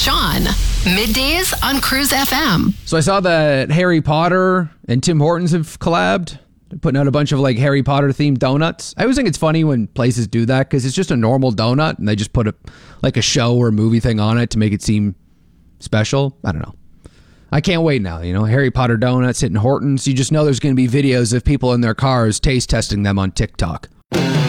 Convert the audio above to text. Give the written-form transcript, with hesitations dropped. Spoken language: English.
Sean, middays on Cruise FM. So I saw that Harry Potter and Tim Hortons have collabed. They're putting out a bunch of like Harry Potter themed donuts. I always think it's funny when places do that because it's just a normal donut and they just put a show or movie thing on it to make it seem special. I don't know. I can't wait now. Harry Potter donuts hitting Hortons. You just know there's going to be videos of people in their cars taste testing them on TikTok.